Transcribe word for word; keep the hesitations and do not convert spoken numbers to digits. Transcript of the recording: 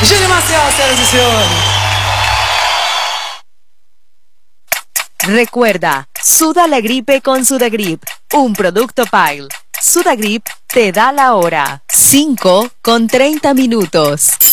Júlio Maciel, senhoras e senhores. Recuerda, suda la gripe con Sudagrip, un producto Pile. Sudagrip te da la hora. cinco con treinta minutos.